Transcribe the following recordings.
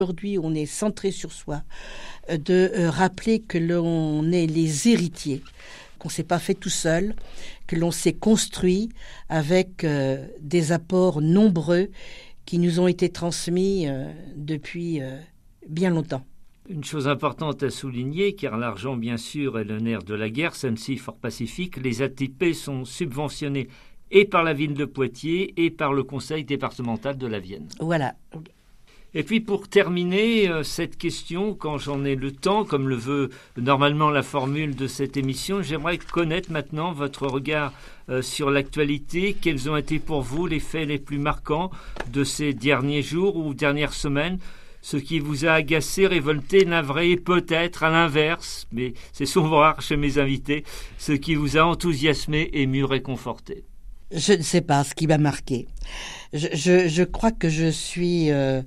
Aujourd'hui, on est centré sur soi, de rappeler que l'on est les héritiers, qu'on ne s'est pas fait tout seul, que l'on s'est construit avec des apports nombreux qui nous ont été transmis depuis bien longtemps. Une chose importante à souligner, car l'argent, bien sûr, est le nerf de la guerre, Sun'C Fort Pacific, les ATP sont subventionnés et par la ville de Poitiers et par le conseil départemental de la Vienne. Voilà. Et puis pour terminer cette question, quand j'en ai le temps, comme le veut normalement la formule de cette émission, j'aimerais connaître maintenant votre regard sur l'actualité. Quels ont été pour vous les faits les plus marquants de ces derniers jours ou dernières semaines? Ce qui vous a agacé, révolté, navré, peut-être à l'inverse, mais c'est souvent rare chez mes invités, ce qui vous a enthousiasmé, ému, réconforté. Je ne sais pas ce qui m'a marqué. Je crois que je suis,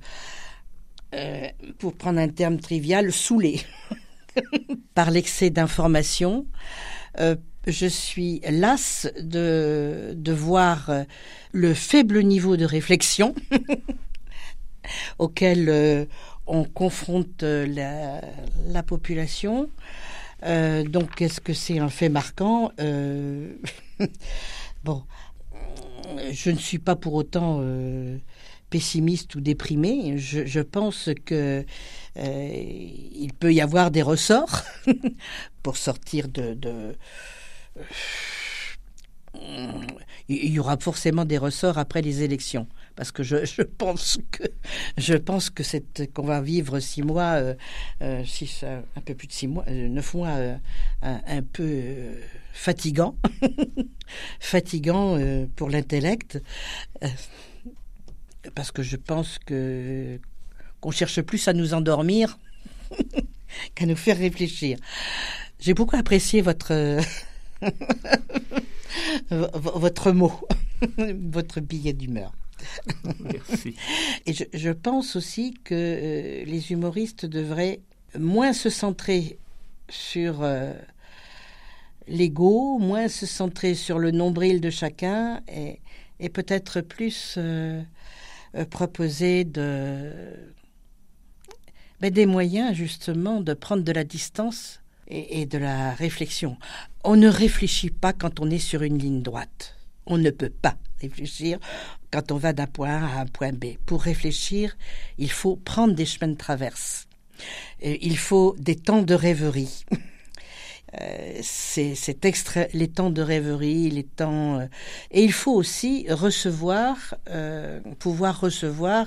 pour prendre un terme trivial, saoulée par l'excès d'informations. Je suis lasse de voir le faible niveau de réflexion auquel on confronte la population. Donc, est-ce que c'est un fait marquant? Bon, je ne suis pas pour autant pessimiste ou déprimé. Je pense que il peut y avoir des ressorts pour sortir il y aura forcément des ressorts après les élections, parce que je pense que qu'on va vivre 6 mois, un peu plus de 6 mois, 9 mois, un peu fatigant, pour l'intellect, parce que je pense qu'on cherche plus à nous endormir qu'à nous faire réfléchir. J'ai beaucoup apprécié votre mot, votre billet d'humeur. Merci. Et je pense aussi que les humoristes devraient moins se centrer sur l'ego, moins se centrer sur le nombril de chacun et peut-être plus proposer des moyens justement de prendre de la distance et de la réflexion. On ne réfléchit pas quand on est sur une ligne droite. On ne peut pas réfléchir quand on va d'un point A à un point B. Pour réfléchir, il faut prendre des chemins de traverse. Il faut des temps de rêverie. Les temps de rêverie, les temps... et il faut aussi pouvoir recevoir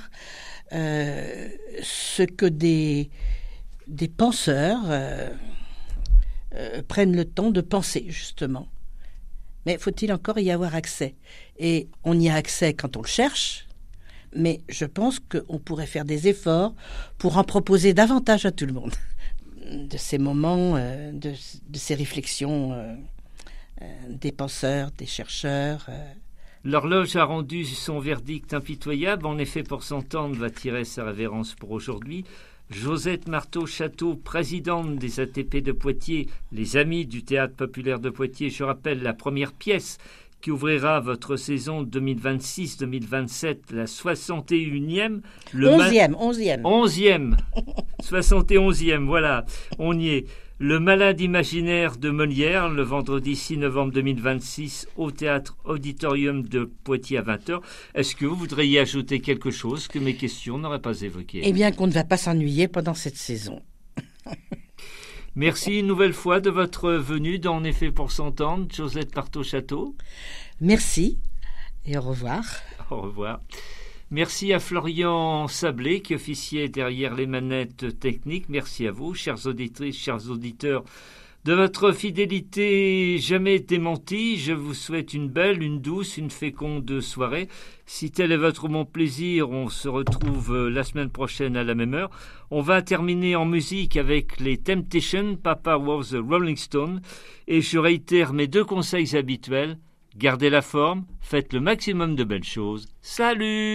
ce que des penseurs prennent le temps de penser, justement. Mais faut-il encore y avoir accès? Et on y a accès quand on le cherche, mais je pense qu'on pourrait faire des efforts pour en proposer davantage à tout le monde, de ces moments, de ces réflexions des penseurs, des chercheurs. L'horloge a rendu son verdict impitoyable. En effet, pour s'entendre, va tirer sa révérence pour aujourd'hui. Josette Marteau-Château, présidente des ATP de Poitiers, les Amis du Théâtre Populaire de Poitiers. Je rappelle la première pièce qui ouvrira votre saison 2026-2027, la 61e. 11e. 71e, voilà, on y est. Le Malade imaginaire de Molière, le vendredi 6 novembre 2026, au Théâtre Auditorium de Poitiers à 20h. Est-ce que vous voudriez ajouter quelque chose que mes questions n'auraient pas évoqué? Eh bien, qu'on ne va pas s'ennuyer pendant cette saison. Merci une nouvelle fois de votre venue dans En effet pour s'entendre, Josette Marteau-Château. Merci et au revoir. Au revoir. Merci à Florian Sablé qui officiait derrière les manettes techniques. Merci à vous, chères auditrices, chers auditeurs, de votre fidélité jamais démentie. Je vous souhaite une belle, une douce, une féconde soirée. Si tel est votre bon plaisir, on se retrouve la semaine prochaine à la même heure. On va terminer en musique avec les Temptations, Papa Was a Rolling Stone. Et je réitère mes 2 conseils habituels. Gardez la forme, faites le maximum de belles choses. Salut!